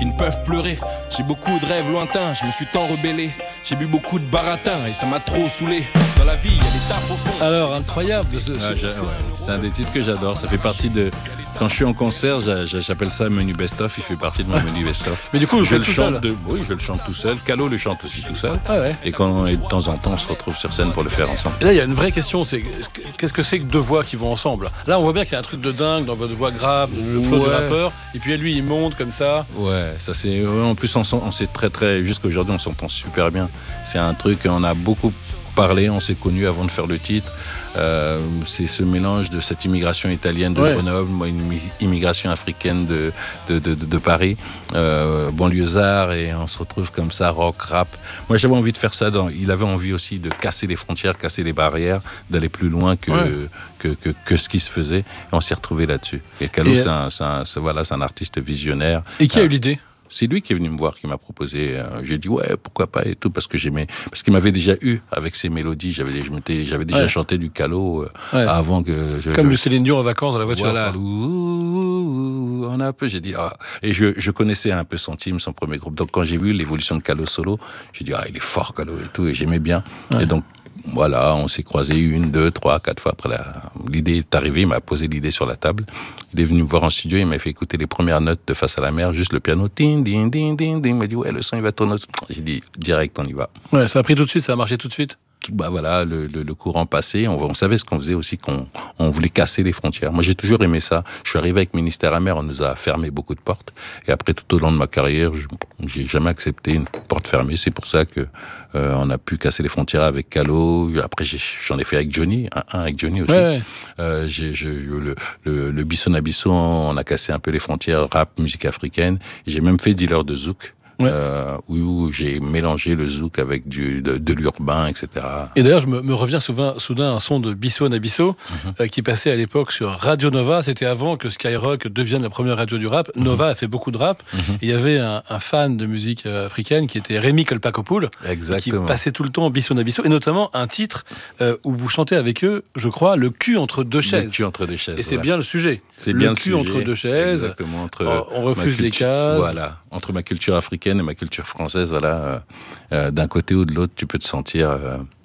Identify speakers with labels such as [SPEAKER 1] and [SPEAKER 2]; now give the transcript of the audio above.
[SPEAKER 1] qui ne peuvent pleurer. J'ai beaucoup de rêves lointains, je me suis tant rebellé. J'ai bu beaucoup de baratin et ça m'a trop saoulé. Dans la vie, il y a des tapes au fond.
[SPEAKER 2] Alors, incroyable.
[SPEAKER 3] C'est un des titres que j'adore. Ça fait partie de... Quand je suis en concert, j'appelle ça menu best-of. Il fait partie de mon menu best-of.
[SPEAKER 2] Mais du coup,
[SPEAKER 3] je le chante oui, je le chante tout seul. Calo le chante aussi tout seul.
[SPEAKER 2] Ah ouais.
[SPEAKER 3] Et de temps en temps, on se retrouve sur scène pour le faire ensemble.
[SPEAKER 2] Et là, il y a une vraie question, c'est qu'est-ce que c'est que deux voix qui vont ensemble? Là, on voit bien qu'il y a un truc de dingue dans votre voix grave, le flow de vapeur. Et puis lui, il monte comme ça.
[SPEAKER 3] Ouais, ça c'est... En plus, on s'est très... Jusqu'à aujourd'hui, on s'entend super bien. C'est un truc, on a beaucoup parlé, on s'est connus avant de faire le titre. C'est ce mélange de cette immigration italienne de Grenoble, moi une immigration africaine de Paris, banlieusard, et on se retrouve comme ça, rock, rap. Moi j'avais envie de faire ça, il avait envie aussi de casser les frontières, casser les barrières, d'aller plus loin que ce qui se faisait, et on s'est retrouvé là-dessus. Et Calo, c'est un artiste visionnaire.
[SPEAKER 2] Et qui a eu l'idée?
[SPEAKER 3] C'est lui qui est venu me voir, qui m'a proposé. J'ai dit ouais, pourquoi pas et tout, parce que j'aimais, parce qu'il m'avait déjà eu avec ses mélodies. J'avais déjà chanté du Calo avant que.
[SPEAKER 2] Comme du Céline Dion en vacances dans la voiture.
[SPEAKER 3] Voilà, on a un peu. J'ai dit et je connaissais un peu son team, son premier groupe. Donc quand j'ai vu l'évolution de Calo solo, j'ai dit il est fort Calo et tout, et j'aimais bien. Et donc voilà, on s'est croisés 1, 2, 3, 4 fois après l'idée est arrivée, il m'a posé l'idée sur la table. Il est venu me voir en studio, il m'a fait écouter les premières notes de Face à la mer, juste le piano, ting, ding, ding, ding, ding. Il m'a dit le son il va tourner. J'ai dit direct, on y va.
[SPEAKER 2] Ouais, ça a pris tout de suite, ça a marché tout de suite.
[SPEAKER 3] Voilà, le courant passé, on savait ce qu'on faisait aussi, qu'on voulait casser les frontières. Moi, j'ai toujours aimé ça. Je suis arrivé avec Ministère Amer, on nous a fermé beaucoup de portes. Et après, tout au long de ma carrière, j'ai jamais accepté une porte fermée. C'est pour ça que on a pu casser les frontières avec Calo. Après, j'en ai fait avec Johnny, avec Johnny aussi.
[SPEAKER 2] Ouais.
[SPEAKER 3] Le Bisson à Bisson, on a cassé un peu les frontières rap, musique africaine. J'ai même fait dealer de zouk. Où j'ai mélangé le zouk avec de l'urbain, etc.
[SPEAKER 2] Et d'ailleurs, je me reviens soudain un son de Bisson à Bisson qui passait à l'époque sur Radio Nova. C'était avant que Skyrock devienne la première radio du rap. Nova a fait beaucoup de rap. Et il y avait un fan de musique africaine qui était Rémi Kolpakopoul, qui passait tout le temps Bisson à Bisson, et notamment un titre où vous chantez avec eux, je crois, le cul entre deux chaises.
[SPEAKER 3] Le cul entre deux chaises.
[SPEAKER 2] Et c'est bien le sujet.
[SPEAKER 3] C'est bien le
[SPEAKER 2] cul entre deux chaises.
[SPEAKER 3] Exactement.
[SPEAKER 2] On refuse les cases.
[SPEAKER 3] Voilà. Entre ma culture africaine et ma culture française, voilà, d'un côté ou de l'autre, tu peux te sentir